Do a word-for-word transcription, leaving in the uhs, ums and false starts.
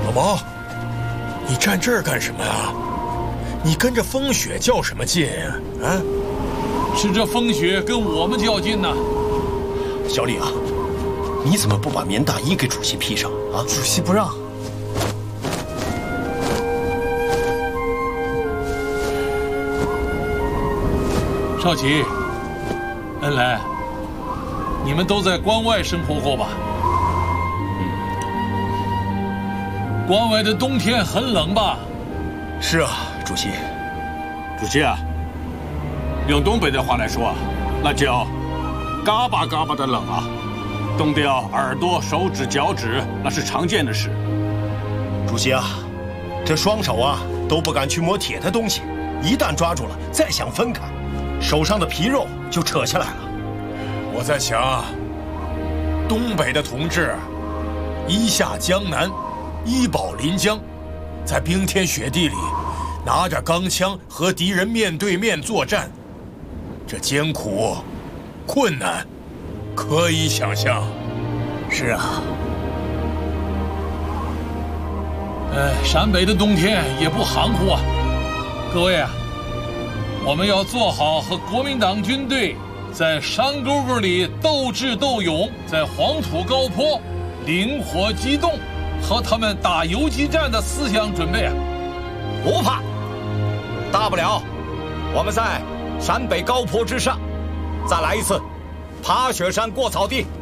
老毛，你站这儿干什么呀？你跟着风雪较什么劲呀？啊？ 是这风雪跟我们较劲呢。 小李啊，你怎么不把棉大衣给主席披上啊？ 主席不让。 少奇、恩来，你们都在关外生活过吧？嗯。关外的冬天很冷吧？ 是啊，主席。 主席啊，用东北的话来说啊，那叫嘎巴嘎巴的冷啊，冻得要耳朵、手指、脚趾，那是常见的事。 主席啊，这双手啊都不敢去摸铁的东西，一旦抓住了，再想分开，手上的皮肉就扯下来了。 我在想，东北的同志一下江南，一保临江，在冰天雪地里拿着钢枪和敌人面对面作战，这艰苦、困难，可以想象。 是啊。 哎，陕北的冬天也不含糊啊！各位啊，我们要做好和国民党军队在山沟沟里斗智斗勇，在黄土高坡灵活机动，和他们打游击战的思想准备啊！ 不怕，大不了我们在陕北高坡之上再来一次爬雪山过草地。